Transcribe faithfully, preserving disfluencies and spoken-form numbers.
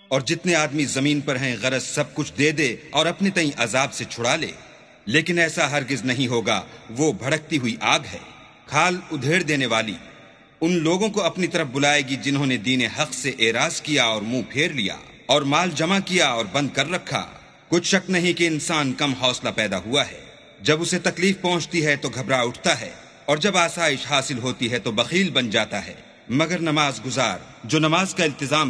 और जितने आदमी जमीन पर हैं गरज सब कुछ दे दे और अपने तई अजाब से छुड़ा ले, लेकिन ऐसा हरगिज नहीं होगा। वो भड़कती हुई आग है, खाल उधेड़ देने वाली। उन लोगों को अपनी तरफ बुलाएगी जिन्होंने दीन हक से एराज किया और मुंह फेर लिया और माल जमा किया और बंद कर रखा। कुछ शक नहीं कि इंसान कम हौसला पैदा हुआ है। जब उसे तकलीफ पहुंचती है तो घबरा उठता है और जब आसाइश हासिल होती है तो बखील बन जाता है। मगर नमाज गुजार जो नमाज का इल्तिजाम